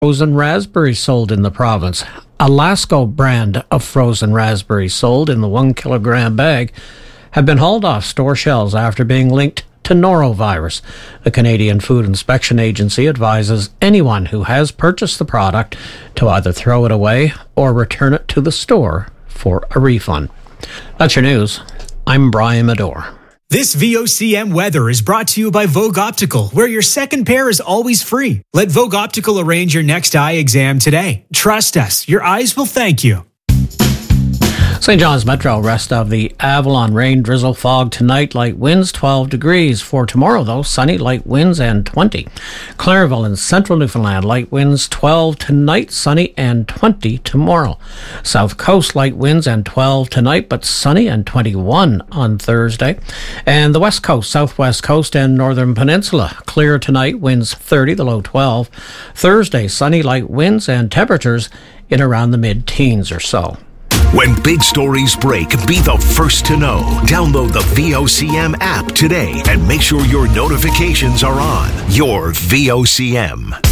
Frozen raspberries sold in the province. A Lasco brand of frozen raspberries sold in the 1 kilogram bag have been hauled off store shelves after being linked to norovirus. The Canadian Food Inspection Agency advises anyone who has purchased the product to either throw it away or return it to the store for a refund. That's your news. I'm Brian Medore. This VOCM weather is brought to you by Vogue Optical, where your second pair is always free. Let Vogue Optical arrange your next eye exam today. Trust us, your eyes will thank you. St. John's Metro, rest of the Avalon, rain, drizzle, fog tonight, light winds 12 degrees. For tomorrow, though, sunny, light winds and 20. Clareville in central Newfoundland, light winds 12 tonight, sunny and 20 tomorrow. South Coast, light winds and 12 tonight, but sunny and 21 on Thursday. And the West Coast, Southwest Coast and Northern Peninsula, clear tonight, winds 30, the low 12. Thursday, sunny, light winds and temperatures in around the mid-teens or so. When big stories break, be the first to know. Download the VOCM app today and make sure your notifications are on. Your VOCM.